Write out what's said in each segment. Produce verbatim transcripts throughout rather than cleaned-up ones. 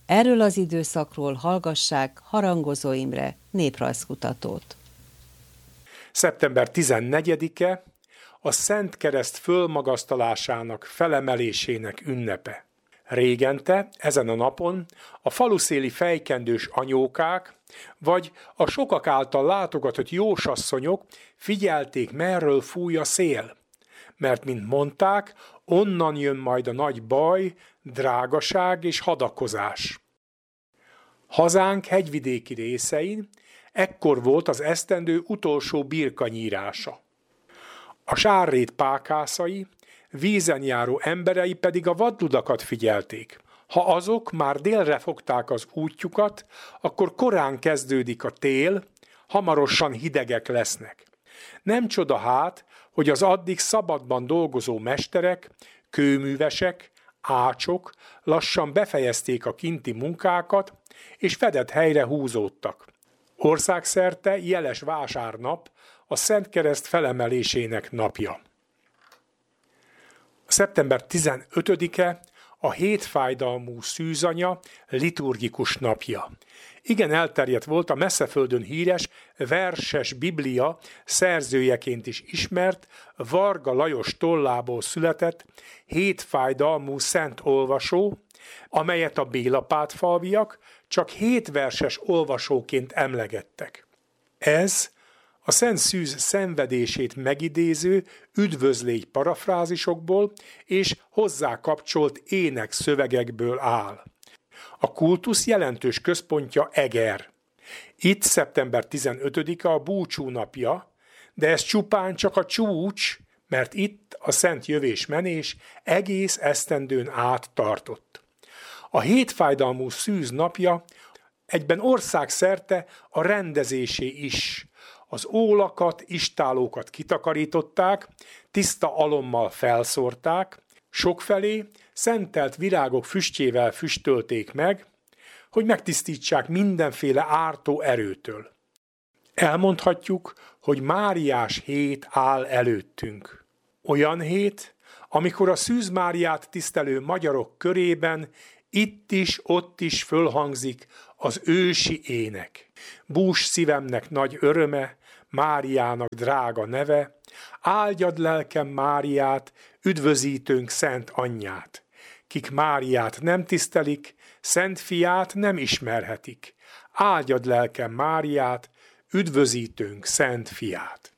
Erről az időszakról hallgassák Harangozó Imre néprajzkutatót. szeptember tizennegyedike a Szent Kereszt fölmagasztalásának, felemelésének ünnepe. Régente, ezen a napon a faluszéli fejkendős anyókák, vagy a sokak által látogatott jósasszonyok figyelték, merről fúj a szél, mert, mint mondták, onnan jön majd a nagy baj, drágaság és hadakozás. Hazánk hegyvidéki részein ekkor volt az esztendő utolsó birkanyírása. A sárrét pákászai, vízen járó emberei pedig a vadludakat figyelték. Ha azok már délre fogták az útjukat, akkor korán kezdődik a tél, hamarosan hidegek lesznek. Nem csoda hát, hogy az addig szabadban dolgozó mesterek, kőművesek, ácsok lassan befejezték a kinti munkákat, és fedett helyre húzódtak. Országszerte jeles vásárnap, a Szent Kereszt felemelésének napja. Szeptember tizenötödike a hétfájdalmú szűzanya liturgikus napja. Igen elterjedt volt a messzeföldön híres verses Biblia szerzőjeként is ismert, Varga Lajos tollából született hétfájdalmú szent olvasó, amelyet a bélapátfalviak csak hét verses olvasóként emlegettek. Ez a Szent Szűz szenvedését megidéző üdvözlégy parafrázisokból és hozzá kapcsolt énekszövegekből áll. A kultusz jelentős központja Eger. Itt szeptember tizenötödike a búcsú napja, de ez csupán csak a csúcs, mert itt a Szent Jövés-menés egész esztendőn át tartott. A hétfájdalmú szűz napja egyben országszerte a rendezésé is. Az ólakat, istállókat kitakarították, tiszta alommal felszórták, sokfelé szentelt virágok füstjével füstölték meg, hogy megtisztítsák mindenféle ártó erőtől. Elmondhatjuk, hogy Máriás hét áll előttünk. Olyan hét, amikor a Szűz Máriát tisztelő magyarok körében itt is, ott is fölhangzik az ősi ének. Bús szívemnek nagy öröme, Máriának drága neve, áldjad lelkem Máriát, üdvözítőnk szent anyját. Kik Máriát nem tisztelik, szent fiát nem ismerhetik. Áldjad lelkem Máriát, üdvözítőnk szent fiát.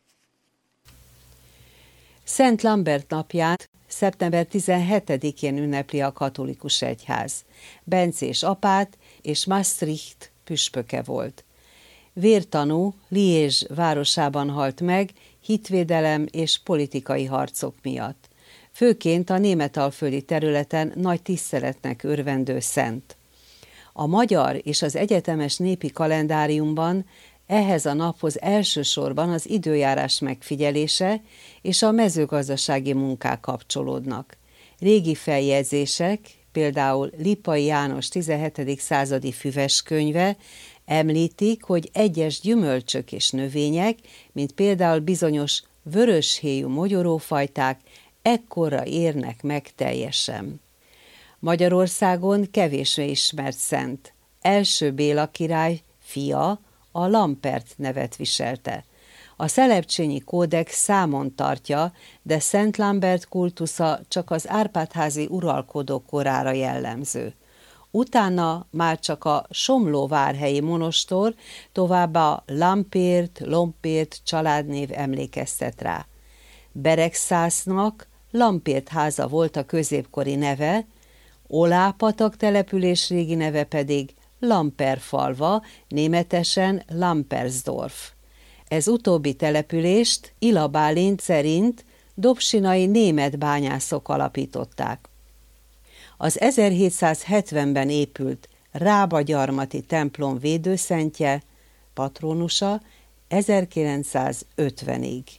Szent Lambert napját szeptember tizenhetedikén ünnepli a katolikus egyház. Bencés apát és Maastricht püspöke volt. Vértanú Liège városában halt meg hitvédelem és politikai harcok miatt. Főként a németalföldi területen nagy tiszteletnek örvendő szent. A magyar és az egyetemes népi kalendáriumban ehhez a naphoz elsősorban az időjárás megfigyelése és a mezőgazdasági munkák kapcsolódnak. Régi feljegyzések, például Lippai János tizenhetedik századi füveskönyve említik, hogy egyes gyümölcsök és növények, mint például bizonyos vöröshéjú mogyorófajták, ekkorra érnek meg teljesen. Magyarországon kevésbé ismert szent. Első Béla király fia a Lampert nevet viselte. A Szelepcsényi kódex számon tartja, de Szent Lambert kultusza csak az Árpád-házi uralkodó korára jellemző. Utána már csak a somlóvárhelyi monostor, továbbá Lampért, Lompért családnév emlékeztet rá. Beregszásznak Lampért háza volt a középkori neve, Olápatak település régi neve pedig Lamperfalva, németesen Lampersdorf. Ez utóbbi települést Ila Bálint szerint dobsinai német bányászok alapították. Az ezerhétszázhetvenben épült Rába-gyarmati templom védőszentje, patronusa ezerkilencszázötvenig.